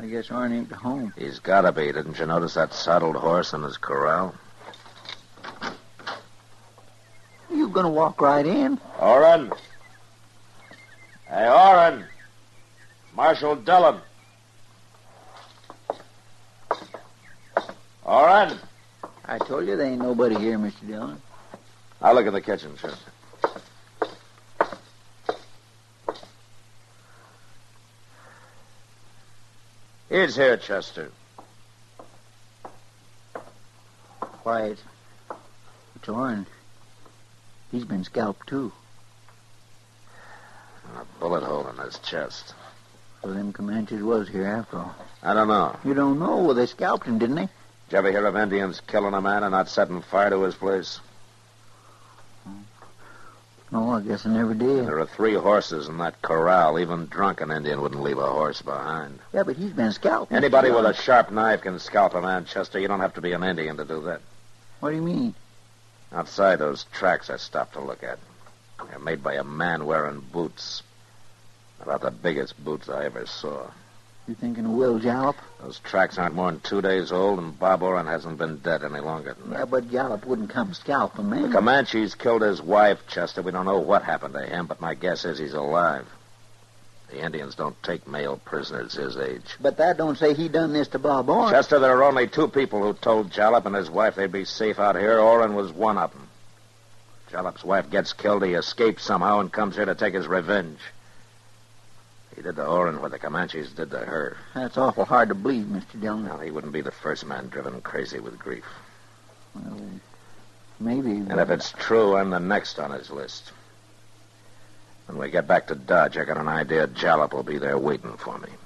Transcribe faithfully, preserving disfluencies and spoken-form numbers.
I guess Orrin ain't home. He's gotta be. Didn't you notice that saddled horse in his corral? You gonna walk right in? Orrin! Hey, Orrin! Marshal Dillon. Orrin! I told you there ain't nobody here, Mister Dillon. I'll look in the kitchen, Chester. He's here, Chester. Quiet. It's Orrin. He's been scalped, too. A bullet hole in his chest. So them Comanches was here after all. I don't know. You don't know? Well, they scalped him, didn't they? Did you ever hear of Indians killing a man and not setting fire to his place? No, I guess I never did. There are three horses in that corral. Even drunk, an Indian wouldn't leave a horse behind. Yeah, but he's been scalped. Anybody with a sharp knife can scalp a man, Chester. You don't have to be an Indian to do that. What do you mean? Outside, those tracks I stopped to look at. They're made by a man wearing boots. About the biggest boots I ever saw. You thinking of Will Jalop? Those tracks aren't more than two days old, and Bob Orrin hasn't been dead any longer than that. Yeah, but Jalop wouldn't come scalp a man. The Comanches killed his wife, Chester. We don't know what happened to him, but my guess is he's alive. The Indians don't take male prisoners his age. But that don't say he done this to Bob Orrin. Chester, there are only two people who told Jalop and his wife they'd be safe out here. Orrin was one of them. Jalop's wife gets killed. He escapes somehow and comes here to take his revenge. He did to Orrin what the Comanches did to her. That's awful hard to believe, Mister Dillon. Well, he wouldn't be the first man driven crazy with grief. Well, maybe. And if it's true, I'm the next on his list. When we get back to Dodge, I got an idea Jalop will be there waiting for me.